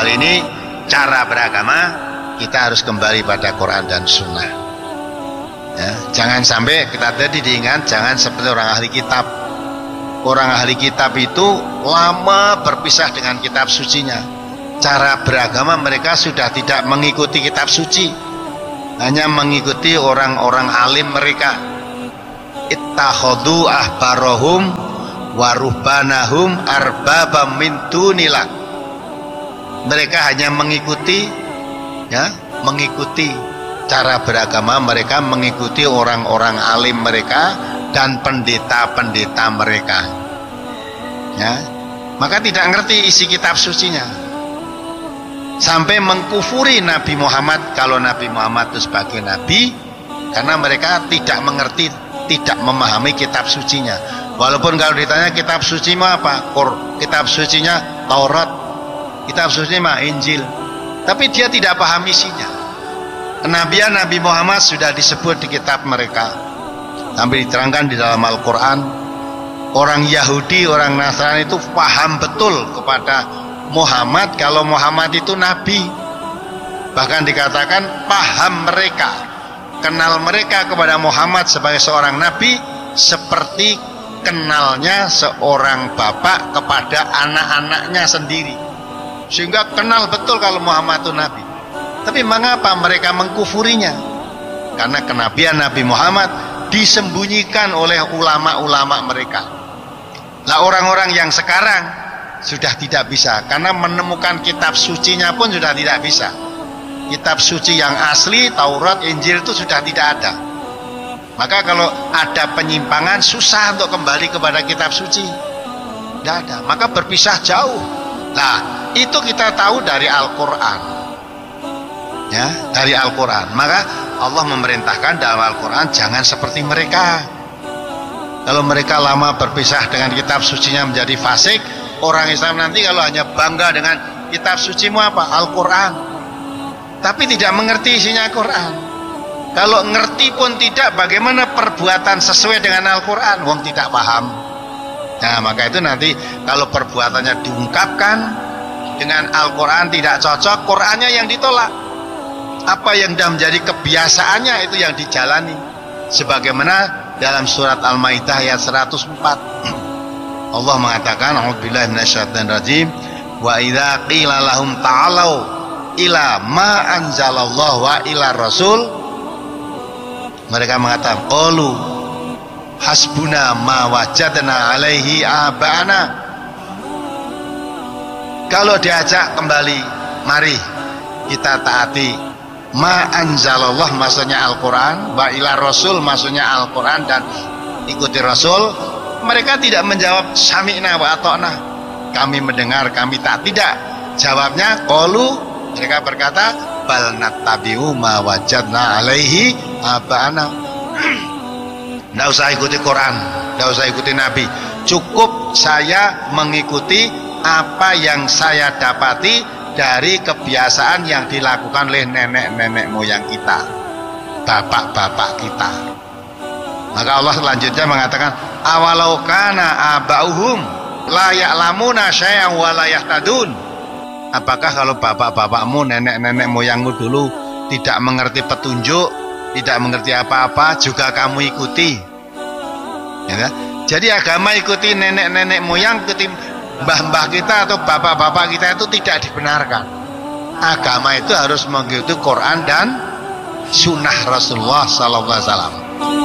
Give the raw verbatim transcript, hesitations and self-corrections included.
hal ini cara beragama, kita harus kembali pada Quran dan Sunnah. Ya, jangan sampai kita tadi diingat, jangan seperti orang ahli kitab. Orang ahli kitab itu lama berpisah dengan kitab sucinya. Cara beragama mereka sudah tidak mengikuti kitab suci, hanya mengikuti orang-orang alim mereka. Ittakhadhu ahbarahum wa ruhbanahum arbabam min dunillah. Mereka hanya mengikuti, ya, mengikuti cara beragama mereka, mengikuti orang-orang alim mereka dan pendeta-pendeta mereka. Ya, maka tidak ngerti isi kitab sucinya, sampai mengkufuri Nabi Muhammad kalau Nabi Muhammad itu sebagai nabi, karena mereka tidak mengerti, tidak memahami kitab sucinya. Walaupun kalau ditanya kitab suci mah apa, kitab sucinya Taurat, kitab sucinya mah Injil, tapi dia tidak paham isinya. Kenabian Nabi Muhammad sudah disebut di kitab mereka, sampai diterangkan di dalam Al-Quran. Orang Yahudi, orang Nasrani itu paham betul kepada Muhammad kalau Muhammad itu nabi. Bahkan dikatakan paham mereka, kenal mereka kepada Muhammad sebagai seorang nabi seperti kenalnya seorang bapak kepada anak-anaknya sendiri, sehingga kenal betul kalau Muhammad itu nabi. Tapi mengapa mereka mengkufurinya? Karena kenabian Nabi Muhammad disembunyikan oleh ulama-ulama mereka. Nah, orang-orang yang sekarang sudah tidak bisa, karena menemukan kitab sucinya pun sudah tidak bisa. Kitab suci yang asli Taurat, Injil itu sudah tidak ada. Maka kalau ada penyimpangan susah untuk kembali kepada kitab suci, tidak ada. Maka berpisah jauh. Nah, itu kita tahu dari Al-Quran, ya, dari Al-Quran. Maka Allah memerintahkan dalam Al-Quran jangan seperti mereka. Kalau mereka lama berpisah dengan kitab sucinya menjadi fasik, orang Islam nanti kalau hanya bangga dengan kitab sucimu apa? Al-Quran, tapi tidak mengerti isinya Al-Quran. Kalau ngerti pun tidak, bagaimana perbuatan sesuai dengan Al-Quran? Wong tidak paham. Nah, maka itu nanti kalau perbuatannya diungkapkan dengan Al-Quran tidak cocok, Qurannya yang ditolak. Apa yang sudah menjadi kebiasaannya itu yang dijalani. Sebagaimana dalam surat Al-Maidah ayat seratus empat, Allah mengatakan, a'udzubillahi minasyaitonir rajim, wa idza qila lahum ta'alu ila ma anzalallahu wa ila rasul, mereka mengatakan qalu hasbuna ma wajadna alaihi abana. Kalau diajak kembali, mari kita taati ma anzalallah, maksudnya Al-Quran, wa ila rasul, maksudnya Al-Quran dan ikuti Rasul, mereka tidak menjawab sami'na wa ata'na, kami mendengar, kami tak, tidak. Jawabnya qalu, mereka berkata bal nattabi'u ma wajadna alaihi abana. Tidak usah ikuti Quran, tidak usah ikuti Nabi, cukup saya mengikuti apa yang saya dapati dari kebiasaan yang dilakukan oleh nenek-nenek moyang kita, bapak-bapak kita. Maka Allah selanjutnya mengatakan awalau kana abauhum la ya'lamuna syai'an wa la yahtadun. Apakah kalau bapak-bapakmu, nenek-nenek moyangmu dulu tidak mengerti petunjuk, tidak mengerti apa-apa, juga kamu ikuti, ya, jadi agama ikuti nenek-nenek moyang, ikuti mbah-mbah kita atau bapak-bapak kita itu tidak dibenarkan. Agama itu harus mengikuti Quran dan Sunnah Rasulullah Sallallahu Alaihi Wasallam.